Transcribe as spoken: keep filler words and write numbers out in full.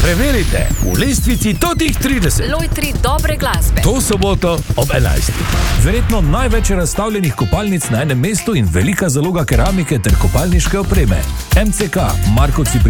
Preverite v lestvici totih trideset. Lojtri dobre glasbe. To soboto ob enajstih. Verjetno največ razstavljenih kopalnic na enem mestu in velika zaloga keramike ter kopalniške opreme. M C K, Markovci pri